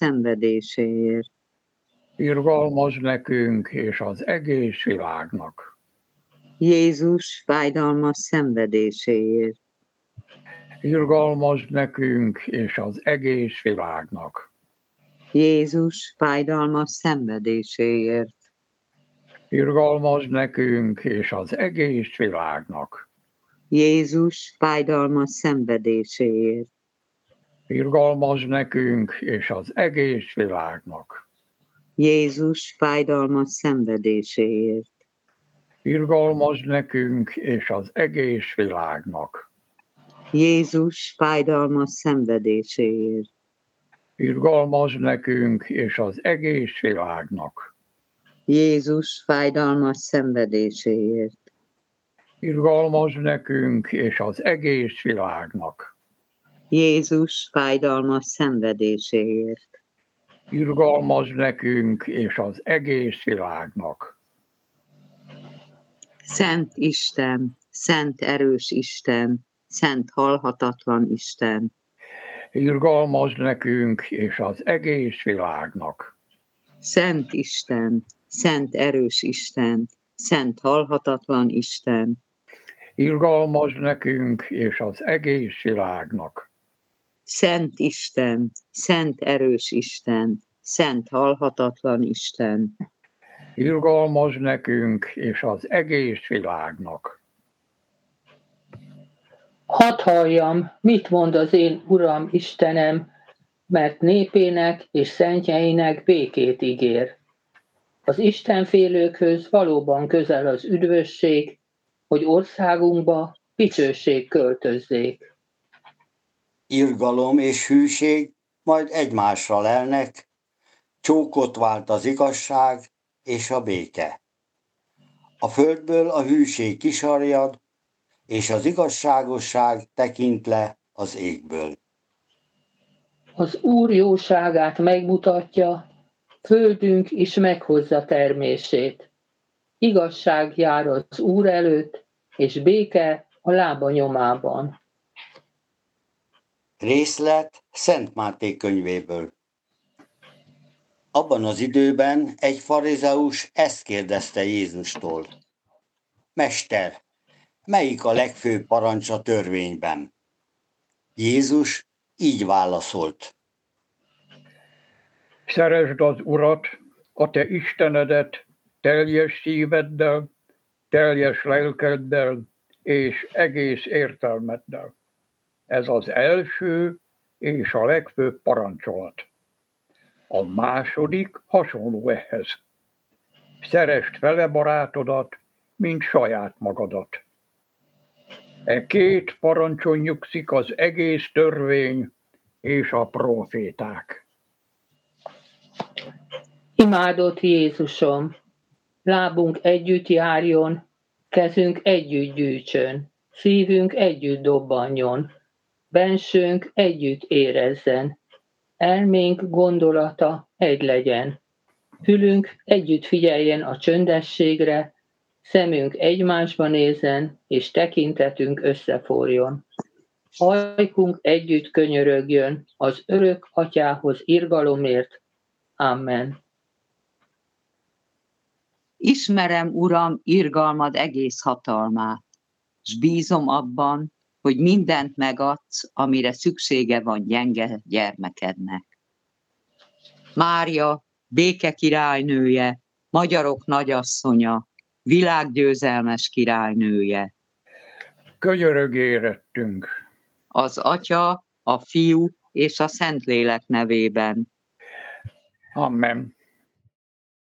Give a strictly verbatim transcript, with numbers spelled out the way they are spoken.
szenvedéséért. Irgalmaz nekünk és az egész világnak. Jézus fájdalmas szenvedéséért. Irgalmaz nekünk és az egész világnak. Jézus fájdalmas szenvedéséért. Irgalmaz nekünk és az egész világnak. Jézus fájdalmas szenvedéséért. Irgalmaz nekünk és az egész világnak. Jézus fájdalmas szenvedéséért. Irgalmaz nekünk és az egész világnak. Jézus fájdalmas szenvedéséért. Irgalmaz nekünk és az egész világnak. Jézus fájdalmas szenvedéséért. Irgalmaz nekünk és az egész világnak. Jézus fájdalmas szenvedéséért. Irgalmaz nekünk és az egész világnak. Szent Isten, szent erős Isten, szent halhatatlan Isten. Irgalmaz nekünk és az egész világnak. Szent Isten, szent erős Isten, szent halhatatlan Isten. Irgalmaz nekünk és az egész világnak. Szent Isten, szent erős Isten, szent halhatatlan Isten. Irgalmaz nekünk és az egész világnak. Hadd halljam, mit mond az én Uram Istenem, mert népének és szentjeinek békét ígér. Az istenfélőkhöz valóban közel az üdvösség, hogy országunkba dicsőség költözzék. Irgalom és hűség majd egymásra lelnek, csókot vált az igazság és a béke. A földből a hűség kisarjad, és az igazságosság tekint le az égből. Az Úr jóságát megmutatja, földünk is meghozza termését. Igazság jár az Úr előtt, és béke a lába nyomában. Részlet Szent Máté könyvéből. Abban az időben egy farizeus ezt kérdezte Jézustól. Mester, melyik a legfőbb parancs a törvényben? Jézus így válaszolt. Szeresd az Urat, a te Istenedet, teljes szíveddel, teljes lelkeddel és egész értelmeddel. Ez az első és a legfőbb parancsolat. A második hasonló ehhez. Szeresd fele barátodat, mint saját magadat. E két parancson nyugszik az egész törvény és a próféták. Imádott Jézusom, lábunk együtt járjon, kezünk együtt gyűjtsön, szívünk együtt dobbanjon, bensőnk együtt érezzen, elménk gondolata egy legyen, fülünk együtt figyeljen a csöndességre, szemünk egymásba nézzen, és tekintetünk összeforjon. Ajkunk együtt könyörögjön az örök atyához irgalomért. Amen. Ismerem, Uram, irgalmad egész hatalmát, s bízom abban, hogy mindent megadsz, amire szüksége van gyenge gyermekednek. Mária, béke királynője, magyarok nagyasszonya, világgyőzelmes királynője. Könyörög érettünk. Az Atya, a Fiú és a Szentlélek nevében. Amen.